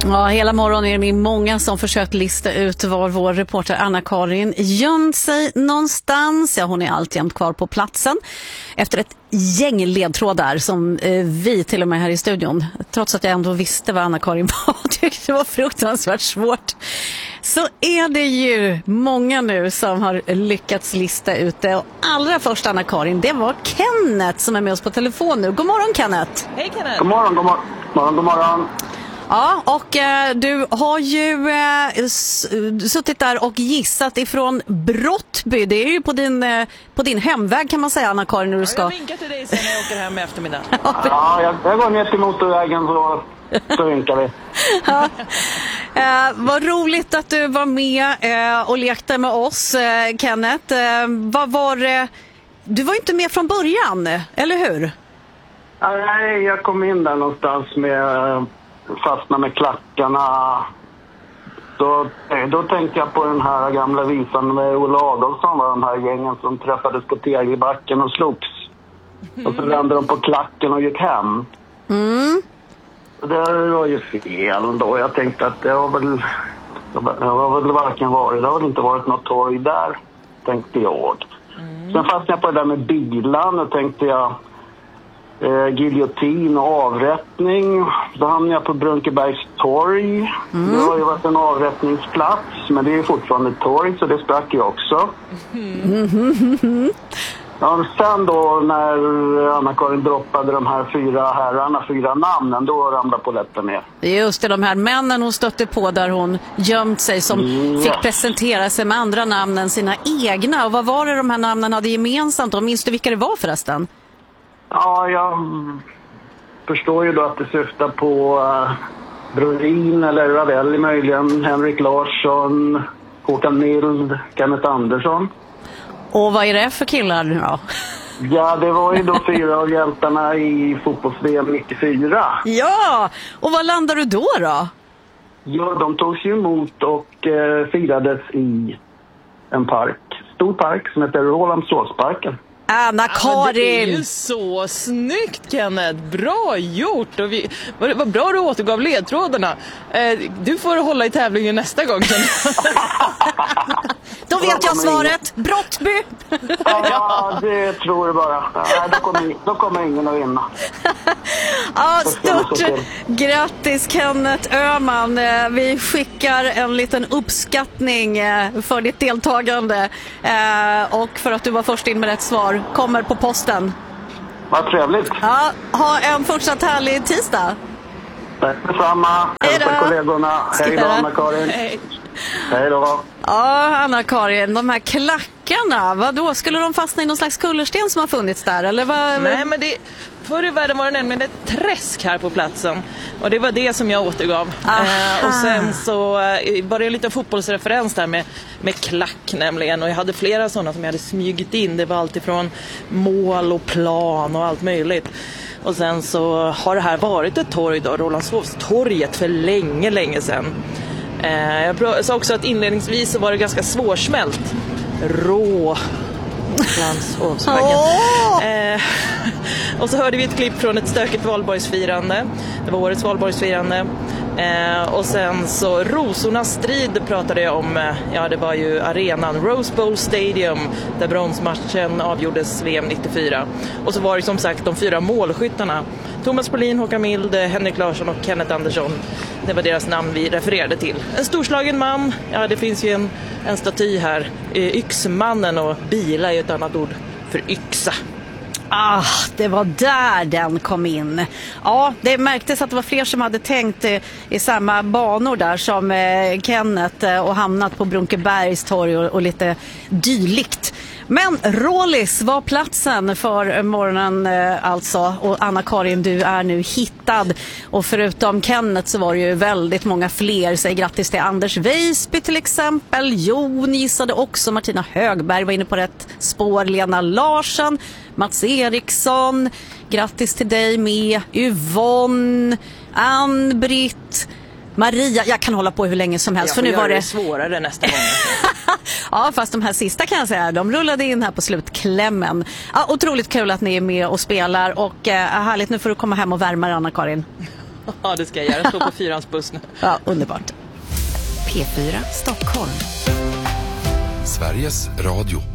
Ja, hela morgonen är det många som försökt lista ut var vår reporter Anna-Karin gömt sig någonstans. Ja, hon är alltjämt kvar på platsen efter ett gäng ledtrådar som vi till och med här i studion, trots att jag ändå visste vad Anna-Karin var, tyckte det var fruktansvärt svårt. Så är det ju många nu som har lyckats lista ut det. Och allra först, Anna-Karin, det var Kenneth som är med oss på telefon nu. God morgon, Kenneth. Hej, Kenneth. God morgon. Ja, och du har ju suttit där och gissat ifrån Brottby. Det är ju på din hemväg, kan man säga, Anna-Karin, när du ska... Jag vinkar till dig sen när jag åker hem i eftermiddag. Ja, jag går ner till motorvägen så vinkar vi. Ja. Vad roligt att du var med och lekte med oss, Kenneth. Vad var det? Du var inte med från början, eller hur? Nej, jag kom in där någonstans med... fastna med klackarna. Då tänkte jag på den här gamla visan med Ola Adolfsson, var de här gängen som träffades på Tegelbacken och slogs. Och så vände de på klacken och gick hem. Det var ju fel då. Jag tänkte att det har väl varken varit. Det har väl inte varit något torg där, tänkte jag. Sen fastnade jag på det där med bilan och tänkte jag giljotin och avrättning. Då hamnade jag på Brunkebergs torg. Det har ju varit en avrättningsplats, men det är ju fortfarande ett torg, så det sprack ju också. Ja, sen då när Anna-Karin droppade de här 4 namnen, då ramlade polletten ner. Just det, de här männen hon stötte på där hon gömt sig, som fick presentera sig med andra namn än sina egna. Och vad var det de här namnen hade gemensamt? Och minns du vilka det var förresten? Ja, jag förstår ju då att det syftar på Brolin eller Ravelli möjligen, Henrik Larsson, Håkan Mild, Kenneth Andersson. Och vad är det för killar nu då? Ja, det var ju då 4 av hjältarna i fotbolls-VM 94. Ja, och vad landar du då? Ja, de togs ju emot och firades i en park, stor park som heter Rålambshovsparken. Anna-Karin! Det är ju så snyggt, Kenneth. Bra gjort. Och vad bra du återgav ledtrådarna. Du får hålla i tävlingen nästa gång. Då vet jag svaret. Brottby! Ja, det tror jag bara. Då kommer ingen att vinna. Ja, stort grattis, Kenneth Öhman. Vi skickar en liten uppskattning för ditt deltagande och för att du var först in med rätt svar. Kommer på posten. Vad trevligt. Ja, ha en fortsatt härlig tisdag. Tack detsamma. Hälsa kollegorna. Hej då, Anna-Karin. Hej då. Ja, Anna-Karin, de här klackarna, vadå? Skulle de fastna i någon slags kullersten som har funnits där? Eller vad? Nej, men förr i världen var det nämligen ett träsk här på platsen. Och det var det som jag återgav. Och sen så var det lite fotbollsreferens där med klack nämligen. Och jag hade flera sådana som jag hade smugit in. Det var allt ifrån mål och plan och allt möjligt. Och sen så har det här varit ett torg då, Rålambshovstorget, för länge sedan. Jag sa också att inledningsvis så var det ganska svårsmält. Rålambshovsparken. Och så hörde vi ett klipp från ett stökigt valborgsfirande. Det var årets valborgsfirande. Och sen så Rosornas strid pratade jag om. Ja, det var ju arenan Rose Bowl Stadium där bronsmatchen avgjordes VM 94. Och så var det som sagt de 4 målskyttarna: Thomas Brolin, Håkan Mild, Henrik Larsson och Kenneth Andersson. Det var deras namn vi refererade till. En storslagen man. Ja, det finns ju en staty här. Yxmannen, och bila är ett annat ord för yxa. Det var där den kom in. Ja, det märktes att det var fler som hade tänkt i samma banor där som Kenneth och hamnat på Brunkebergs torg och lite dylikt. Men Rålis var platsen för morgonen alltså. Och Anna-Karin, du är nu hittad. Och förutom Kenneth så var det ju väldigt många fler. Säg grattis till Anders Weisby till exempel. Jon gissade också. Martina Högberg var inne på rätt spår. Lena Larsson, Mats Eriksson. Grattis till dig med. Yvonne, Ann-Britt, Maria. Jag kan hålla på hur länge som helst. För nu var det svårare nästa gång. Ja, fast de här sista kan jag säga, de rullade in här på slutklämmen. Ja, otroligt kul att ni är med och spelar. Och härligt, nu får du komma hem och värma dig, Anna-Karin. Ja, det ska jag göra. Jag står på 4:ans buss nu. Ja, underbart. P4 Stockholm. Sveriges Radio.